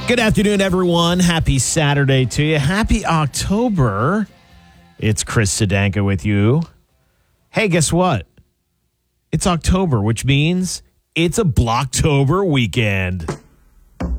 Good afternoon, everyone. Happy Saturday to you. Happy October. It's Chris Sedanka with you. Hey, guess what? It's October, which means it's a Blocktober weekend.